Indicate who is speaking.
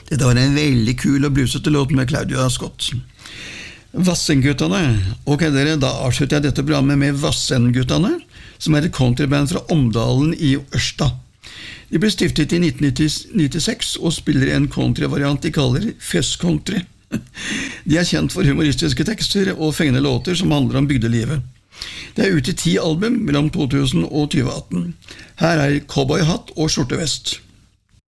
Speaker 1: Det var en veldig kul og brusete låt med Claudia Scott. Vassendguttene. Ok, dere, da avslutter jeg dette programmet med Vassendguttene, som et countryband fra Omdalen i Ørsta. De ble stiftet i 1996 og spiller en countryvariant de kaller Fest Country. De kjent for humoristiske tekster og fengende låter som handler om bygdelivet. Det ute 10 album mellom 2000 og 2018. Her Cowboyhatt og Skjortevest.